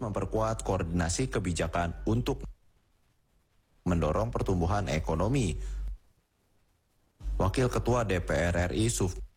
memperkuat koordinasi kebijakan untuk mendorong pertumbuhan ekonomi. Wakil Ketua DPR RI